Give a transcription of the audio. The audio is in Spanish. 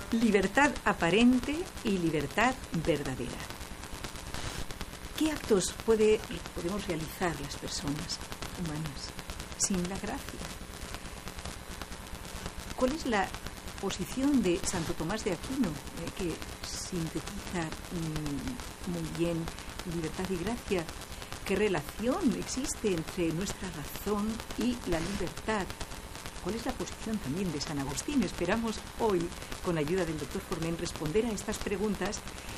Libertad aparente y libertad verdadera. ¿Qué actos podemos realizar las personas humanas sin la gracia? ¿Cuál es la posición de Santo Tomás de Aquino, que sintetiza muy bien libertad y gracia? ¿Qué relación existe entre nuestra razón y la libertad? ¿Cuál es la posición también de San Agustín? Esperamos hoy, con la ayuda del doctor Forment, responder a estas preguntas